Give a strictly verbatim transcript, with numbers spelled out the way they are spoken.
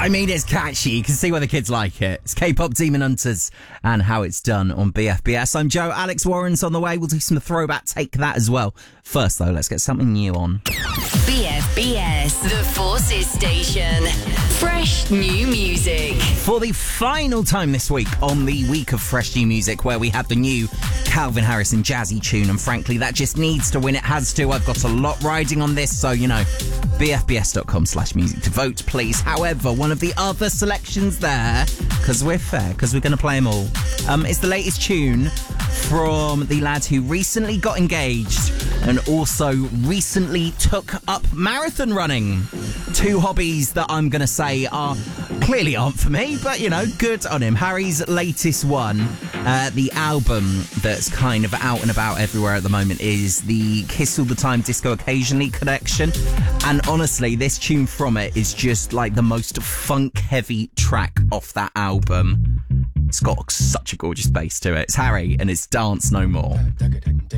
I mean, it's catchy. You can see why the kids like it. It's K-pop Demon Hunters and how it's done on B F B S. I'm Joe. Alex Warren's on the way. We'll do some throwback Take That as well. First, though, let's get something new on. B F B S, the Forces Station. Fresh new music. For the final time this week on the week of fresh new music, where we have the new Calvin Harris and Jazzy tune, and frankly, that just needs to win. It has to. I've got a lot riding on this, so, you know, bfbs.com slash music to vote, please. However, one of the other selections there, because we're fair, because we're going to play them all, um, is the latest tune from the lad who recently got engaged and also recently took up marathon running. Two hobbies that I'm going to say are clearly aren't for me, but, you know, good on him. Harry's latest one, uh, the album that's kind of out and about everywhere at the moment, is the Kiss All The Time Disco Occasionally collection. And honestly, this tune from it is just like the most funk-heavy track off that album. It's got such a gorgeous bass to it. It's Harry and it's Dance No More.